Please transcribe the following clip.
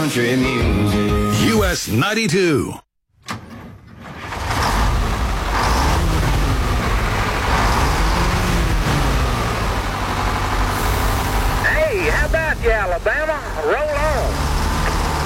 Country music. US 92. Hey, how about you, Alabama? Roll on.